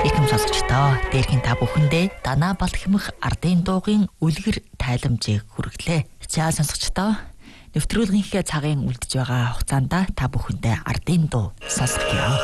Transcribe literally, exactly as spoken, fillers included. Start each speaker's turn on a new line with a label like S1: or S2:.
S1: Эрхэм сонсогчдоо, дээрхийн та бүхэндээ Дана Балхимх ардын дуугийн үлгэр тайламжийг хүргэлээ. За сонсогчдоо, нэвтрүүлгийнхээ цагийн үлдэж байгаа хугацаанд та бүхэндээ ардын дуу сонсгоё.